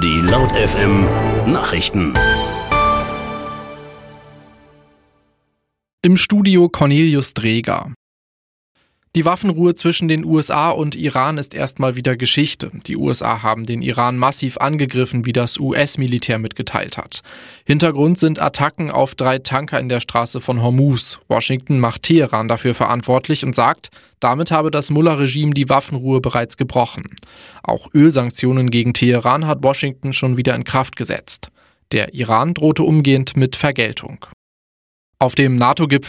Die Laut FM Nachrichten. Im Studio Cornelius Dreger. Die Waffenruhe zwischen den USA und Iran ist erstmal wieder Geschichte. Die USA haben den Iran massiv angegriffen, wie das US-Militär mitgeteilt hat. Hintergrund sind Attacken auf 3 Tanker in der Straße von Hormuz. Washington macht Teheran dafür verantwortlich und sagt, damit habe das Mullah-Regime die Waffenruhe bereits gebrochen. Auch Ölsanktionen gegen Teheran hat Washington schon wieder in Kraft gesetzt. Der Iran drohte umgehend mit Vergeltung. Auf dem NATO-Gipfel